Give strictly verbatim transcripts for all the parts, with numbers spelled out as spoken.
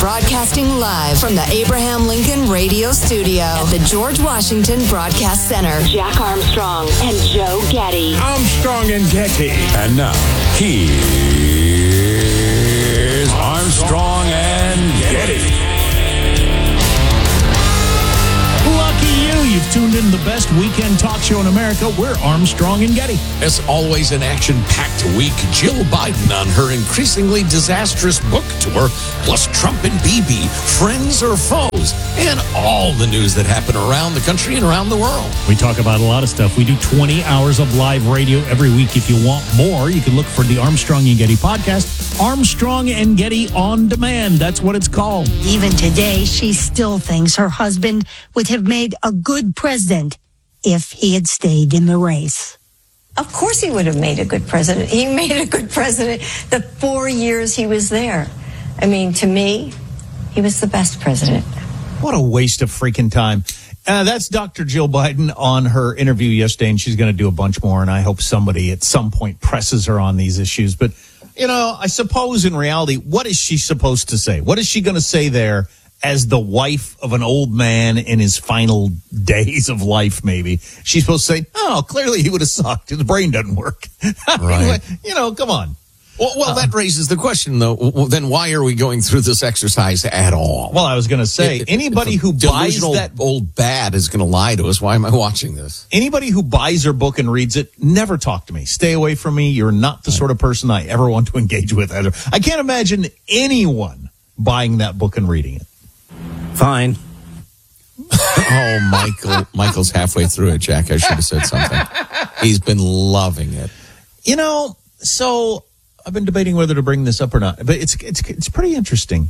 Broadcasting live from the Abraham Lincoln Radio Studio at the George Washington Broadcast Center. Jack Armstrong and Joe Getty. Armstrong and Getty. And now, here's Armstrong and Getty. Lucky you. You've tuned in to the best weekend talk show in America. We're Armstrong and Getty. As always, an action-packed week. Jill Biden on her increasingly disastrous book tour, plus Trump and Bibi, friends or foes, and all the news that happened around the country and around the world. We talk about a lot of stuff. We do twenty hours of live radio every week. If you want more, you can look for the Armstrong and Getty podcast, Armstrong and Getty On Demand. That's what it's called. Even today, she still thinks her husband would have made a good president if he had stayed in the race. Of course he would have made a good president. He made a good president the four years he was there. I mean, to me, he was the best president. What a waste of freaking time. Uh, that's Doctor Jill Biden on her interview yesterday, and she's going to do a bunch more, and I hope somebody at some point presses her on these issues. But, you know, I suppose in reality, what is she supposed to say? What is she going to say there as the wife of an old man in his final days of life, maybe? She's supposed to say, oh, clearly he would have sucked. His brain doesn't work. Right. You know, come on. Well, well uh, that raises the question, though. Well, then why are we going through this exercise at all? Well, I was going to say, if, anybody if who buys that old bat is going to lie to us, why am I watching this? Anybody who buys her book and reads it, never talk to me. Stay away from me. You're not the sort of person I ever want to engage with. Either. I can't imagine anyone buying that book and reading it. Fine. Oh, Michael. Michael's halfway through it, Jack. I should have said something. He's been loving it. You know, so I've been debating whether to bring this up or not, but it's it's it's pretty interesting.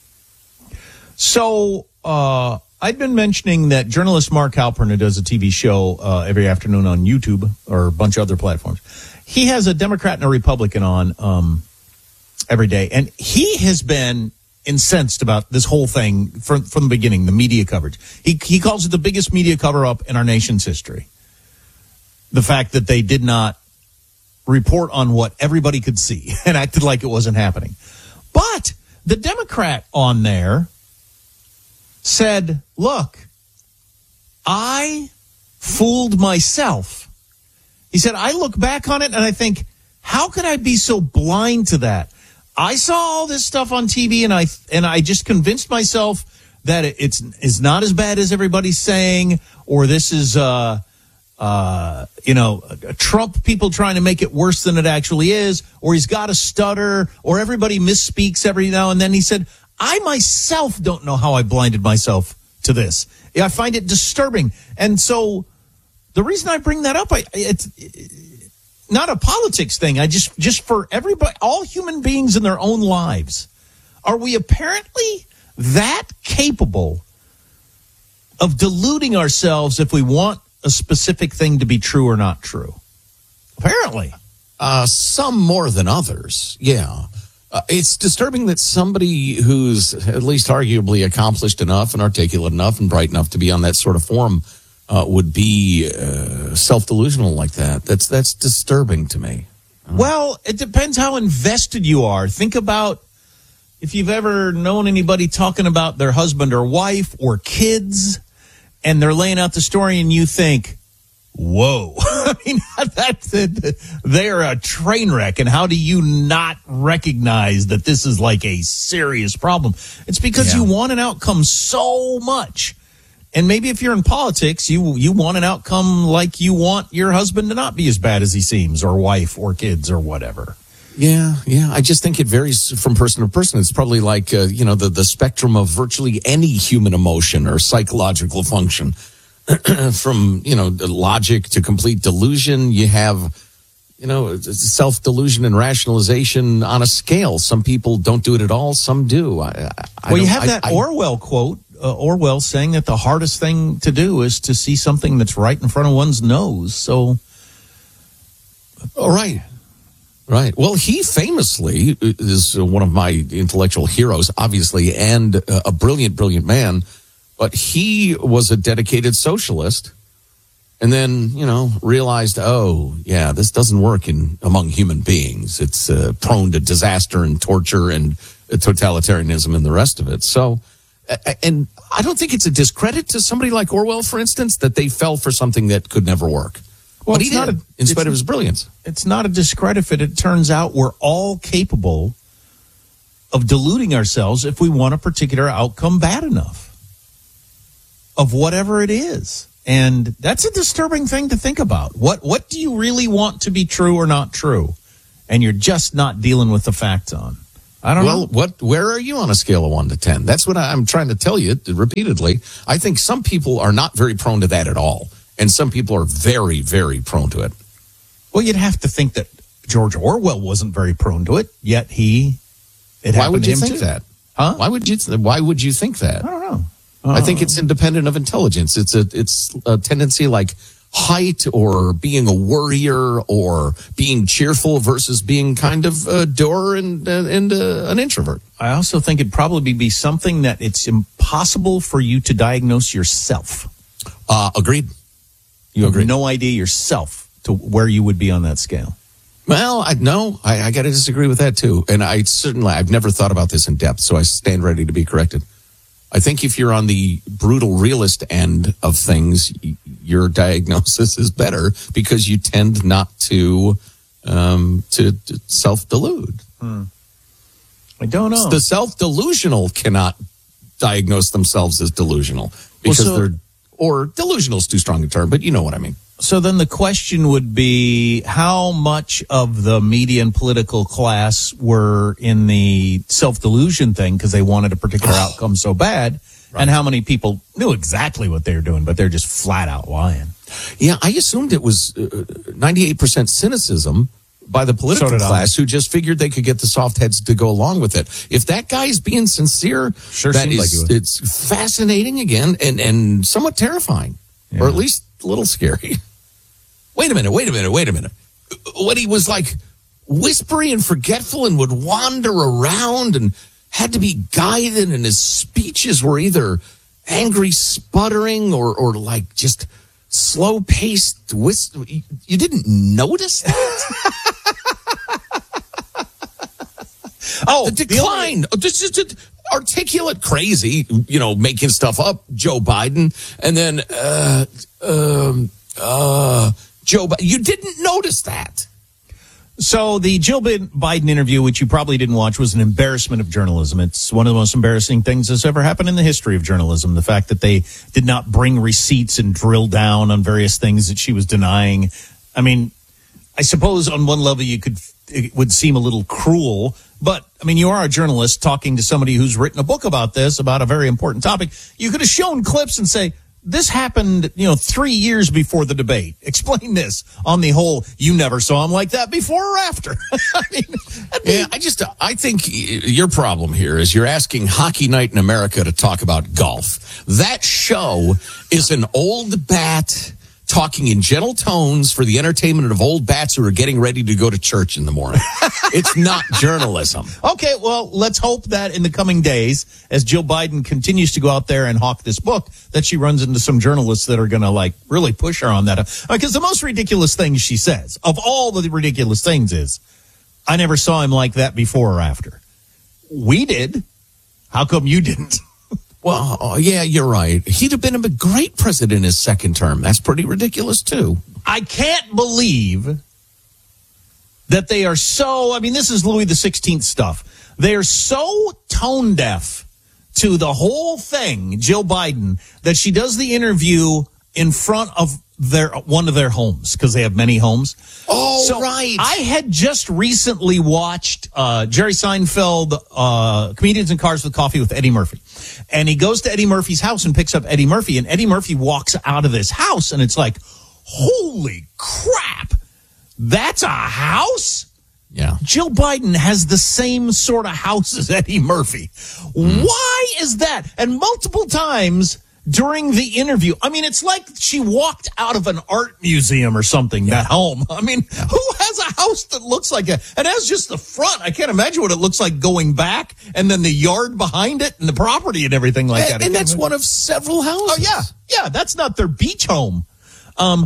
So uh, I'd been mentioning that journalist Mark Halpern, who does a T V show uh, every afternoon on YouTube or a bunch of other platforms, he has a Democrat and a Republican on um, every day, and he has been incensed about this whole thing from from the beginning, the media coverage. He he calls it the biggest media cover-up in our nation's history. The fact that they did not report on what everybody could see and acted like it wasn't happening. But the Democrat on there said, look, I fooled myself. He said, I look back on it and I think, how could I be so blind to that? I saw all this stuff on T V and I and I just convinced myself that it, it's it's not as bad as everybody's saying, or this is uh uh you know Trump people trying to make it worse than it actually is, or he's got a stutter, or everybody misspeaks every now and then. He said, I myself don't know how I blinded myself to this. I find it disturbing. And so the reason I bring that up, I it's not a politics thing. I just, just for everybody, all human beings in their own lives, are we apparently that capable of deluding ourselves if we want a specific thing to be true or not true? Apparently. Uh, some more than others, yeah. Uh, it's disturbing that somebody who's at least arguably accomplished enough and articulate enough and bright enough to be on that sort of forum Uh, would be uh, self-delusional like that. That's that's disturbing to me. Well, it depends how invested you are. Think about if you've ever known anybody talking about their husband or wife or kids, and they're laying out the story, and you think, whoa. I mean, that's it. They're a train wreck, and how do you not recognize that this is like a serious problem? It's because yeah. you want an outcome so much. And maybe if you're in politics, you you want an outcome like you want your husband to not be as bad as he seems, or wife, or kids, or whatever. Yeah, yeah. I just think it varies from person to person. It's probably like, uh, you know, the, the spectrum of virtually any human emotion or psychological function. From, you know, logic to complete delusion, you have, you know, self-delusion and rationalization on a scale. Some people don't do it at all. Some do. I, I well, you have that I, Orwell quote. Uh, Orwell saying that the hardest thing to do is to see something that's right in front of one's nose. So, oh, right, right. Well, he famously is one of my intellectual heroes, obviously, and a brilliant, brilliant man. But he was a dedicated socialist, and then, you know, realized, oh, yeah, this doesn't work in among human beings. It's uh, prone to disaster and torture and totalitarianism and the rest of it. So, and I don't think it's a discredit to somebody like Orwell, for instance, that they fell for something that could never work. Well, but he did, a, in spite of his brilliance. It's not a discredit. It turns out we're all capable of deluding ourselves if we want a particular outcome bad enough, of whatever it is. And that's a disturbing thing to think about. What what do you really want to be true or not true? And you're just not dealing with the facts on. I don't well, know. Well, what? Where are you on a scale of one to ten? That's what I'm trying to tell you repeatedly. I think some people are not very prone to that at all, and some people are very, very prone to it. Well, you'd have to think that George Orwell wasn't very prone to it, yet he. It why would you to him think too. that? Huh? Why would you? Why would you think that? I don't know. Uh, I think it's independent of intelligence. It's a it's a tendency like height or being a worrier or being cheerful versus being kind of a doer and uh, and uh, an introvert. I also think it'd probably be something that it's impossible for you to diagnose yourself. Uh, agreed. You agreed. have no idea yourself to where you would be on that scale. Well, I no, I, I got to disagree with that too. And I certainly, I've never thought about this in depth, so I stand ready to be corrected. I think if you're on the brutal realist end of things, y- your diagnosis is better because you tend not to um, to, to self-delude. Hmm. I don't know. The self-delusional cannot diagnose themselves as delusional because well, so, they're, or delusional is too strong a term, but you know what I mean. So then the question would be, how much of the media and political class were in the self-delusion thing because they wanted a particular oh. outcome so bad, right. and how many people knew exactly what they were doing, but they're just flat out lying? Yeah, I assumed it was uh, ninety-eight percent cynicism by the political so class who just figured they could get the soft heads to go along with it. If that guy's being sincere, sure that is, like it it's fascinating again and, and somewhat terrifying, yeah. or at least a little scary. Wait a minute, wait a minute, wait a minute. When he was like whispery and forgetful and would wander around and had to be guided, and his speeches were either angry sputtering or, or like just slow paced whisper. You didn't notice that? oh, the decline. The only- this is just articulate, crazy, you know, making stuff up, Joe Biden. And then, uh, um, uh, Joe, but you didn't notice that. So the Jill Biden interview, which you probably didn't watch, was an embarrassment of journalism. It's one of the most embarrassing things that's ever happened in the history of journalism. The fact that they did not bring receipts and drill down on various things that she was denying. I mean, I suppose on one level you could, it would seem a little cruel, but I mean, you are a journalist talking to somebody who's written a book about this, about a very important topic. You could have shown clips and say, this happened, you know, three years before the debate. Explain this on the whole, you never saw him like that before or after. I mean, yeah, I just, I think your problem here is you're asking Hockey Night in America to talk about golf. That show is an old bat talking in gentle tones for the entertainment of old bats who are getting ready to go to church in the morning. It's not journalism. Okay, well, let's hope that in the coming days, as Jill Biden continues to go out there and hawk this book, that she runs into some journalists that are going to, like, really push her on that. Because the most ridiculous thing she says, of all the ridiculous things, is, I never saw him like that before or after. We did. How come you didn't? Well, uh, yeah, you're right. He'd have been a great president in his second term. That's pretty ridiculous, too. I can't believe that they are so, I mean, this is Louis the sixteenth stuff. They are so tone deaf to the whole thing, Jill Biden, that she does the interview in front of their one of their homes, because they have many homes. Oh, so right. I had just recently watched uh, Jerry Seinfeld, uh, Comedians in Cars with Coffee with Eddie Murphy. And he goes to Eddie Murphy's house and picks up Eddie Murphy. And Eddie Murphy walks out of this house, and it's like, holy crap, that's a house? Yeah. Jill Biden has the same sort of house as Eddie Murphy. Mm. Why is that? And multiple times during the interview, I mean, it's like she walked out of an art museum or something, yeah. that home. I mean, yeah. who has a house that looks like that? And that's just the front. I can't imagine what it looks like going back, and then the yard behind it and the property and everything like and, that. And that's imagine. one of several houses. Oh, yeah. Yeah, that's not their beach home. Um,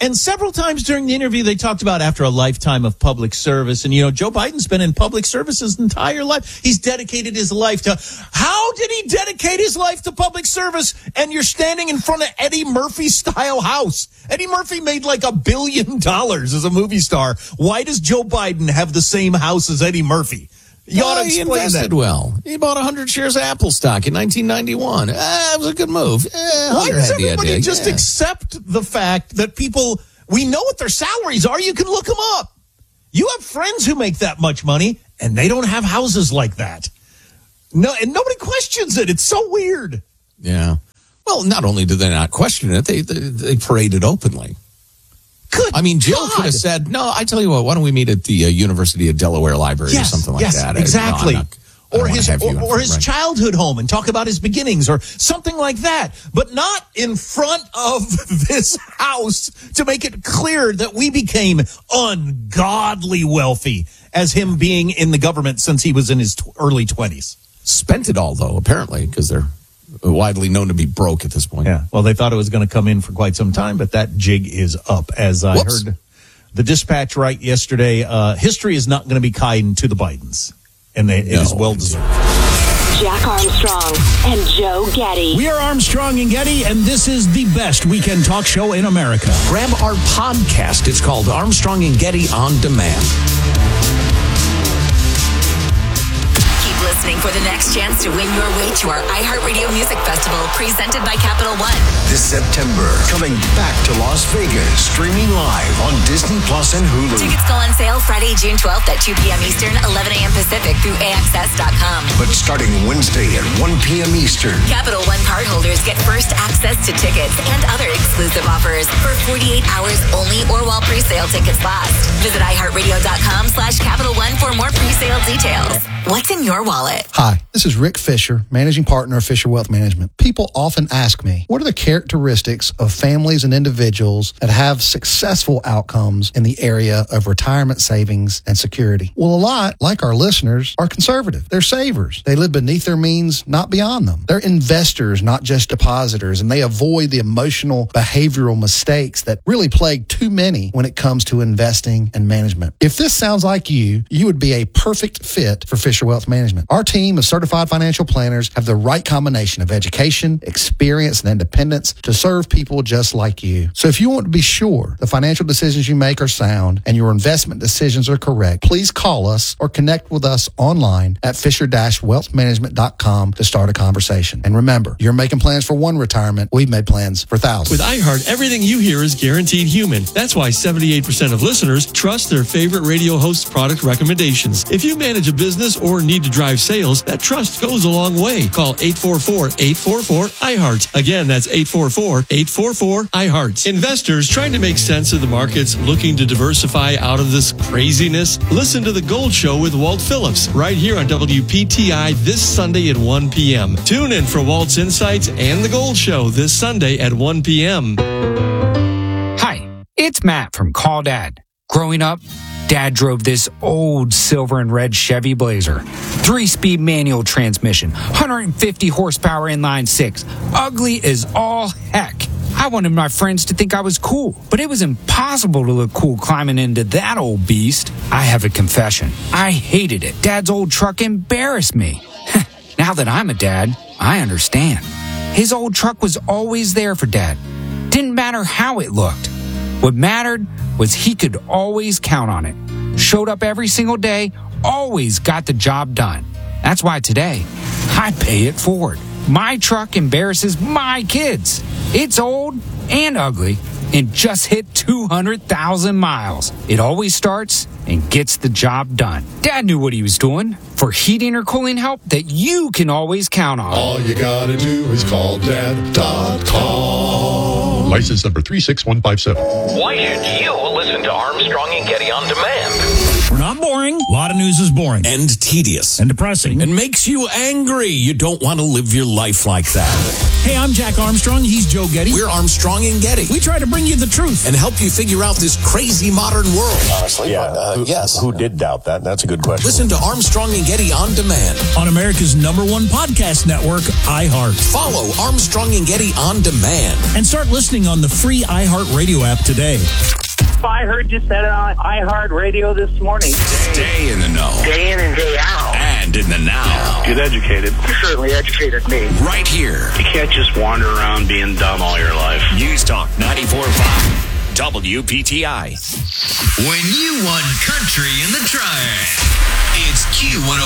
And several times during the interview, they talked about after a lifetime of public service. And, you know, Joe Biden's been in public service his entire life. He's dedicated his life to, how did he dedicate his life to public service? And you're standing in front of Eddie Murphy-style house. Eddie Murphy made like a billion dollars as a movie star. Why does Joe Biden have the same house as Eddie Murphy? You well, ought to he explain invested that. well. He bought one hundred shares of Apple stock in nineteen ninety-one. Eh, it was a good move. Eh, Why does had the everybody idea. just Yeah. accept the fact that people, we know what their salaries are, you can look them up. You have friends who make that much money, and they don't have houses like that. No, and nobody questions it. It's so weird. Yeah. Well, not only do they not question it, they they, they parade it openly. Good I mean, Jill God. could have said, no, I tell you what, why don't we meet at the uh, University of Delaware Library yes, or something like yes, that? Exactly. No, I'm not- I don't or wanna his have you or, in or front, his right. childhood home and talk about his beginnings or something like that, but not in front of this house to make it clear that we became ungodly wealthy as him being in the government since he was in his t- early twenties. Spent it all, though, apparently, because they're widely known to be broke at this point. Yeah, well, they thought it was going to come in for quite some time, but that jig is up. As I Whoops. heard the Dispatch write yesterday, uh, history is not going to be kind to the Bidens, and they, it No. is well deserved. Jack Armstrong and Joe Getty. We are Armstrong and Getty, and this is the best weekend talk show in America. Grab our podcast. It's called Armstrong and Getty On Demand. Keep listening for the next chance to win your way to our iHeartRadio Music Festival presented by Capital One. This September, coming back to Las Vegas, streaming live on Disney Plus and Hulu. Tickets go on sale Friday, June twelfth at two p.m. Eastern, eleven a.m. Pacific through A X S dot com. But starting Wednesday at one p.m. Eastern, Capital One cardholders get first access to tickets and other exclusive offers for forty-eight hours only or while pre-sale tickets last. Visit iHeartRadio.com slash Capital One for more pre-sale details. What's in your wallet? Hi, this is Rick Fisher, Managing Partner of Fisher Wealth Management. People often ask me, what are the characteristics of families and individuals that have successful outcomes in the area of retirement savings and security? Well, a lot, like our listeners, are conservative. They're savers. They live beneath their means, not beyond them. They're investors, not just depositors, and they avoid the emotional, behavioral mistakes that really plague too many when it comes to investing and management. If this sounds like you, you would be a perfect fit for Fisher Wealth Management. Our team of certified financial planners have the right combination of education, experience, and independence to serve people just like you. So if you want to be sure the financial decisions you make are sound and your investment decisions are correct, please call us or connect with us online at fisher dash wealth management dot com to start a conversation. And remember, you're making plans for one retirement. We've made plans for thousands. With iHeart, everything you hear is guaranteed human. That's why seventy-eight percent of listeners trust their favorite radio host's product recommendations. If you manage a business or need to drive sales, that trust goes a long way. Call eight four four, eight four four, I heart. Again, that's eight four four, eight four four, I heart. Investors trying to make sense of the markets, looking to diversify out of this craziness? Listen to The Gold Show with Walt Phillips right here on W P T I this Sunday at one p.m. Tune in for Walt's Insights and The Gold Show this Sunday at one p.m. Hi, it's Matt from Call Dad. Growing up, Dad drove this old silver and red Chevy Blazer. Three-speed manual transmission, one hundred fifty horsepower inline six. Ugly as all heck. I wanted my friends to think I was cool, but it was impossible to look cool climbing into that old beast. I have a confession. I hated it. Dad's old truck embarrassed me. Now that I'm a dad, I understand. His old truck was always there for Dad. Didn't matter how it looked. What mattered was he could always count on it. Showed up every single day, always got the job done. That's why today, I pay it forward. My truck embarrasses my kids. It's old and ugly and just hit two hundred thousand miles. It always starts and gets the job done. Dad knew what he was doing. For heating or cooling help that you can always count on. All you gotta do is call dad dot com. License number three six one five seven. Why should you listen to Armstrong and Getty on Demand? We're not boring. A lot of new news is boring and tedious and depressing and makes you angry. You don't want to live your life like that. Hey, I'm Jack Armstrong. He's Joe Getty. We're Armstrong and Getty. We try to bring you the truth and help you figure out this crazy modern world. Honestly, yeah, but, uh, who, yes. Who did doubt that? That's a good question. Listen to Armstrong and Getty on demand on America's number one podcast network, iHeart. Follow Armstrong and Getty on demand and start listening on the free iHeart Radio app today. I heard you said it on iHeart Radio this morning. Stay in the know. Day in and day out. And in the now. Get educated. You certainly educated me. Right here. You can't just wander around being dumb all your life. News Talk ninety-four point five W P T I. When you want country in the triad, it's Q one oh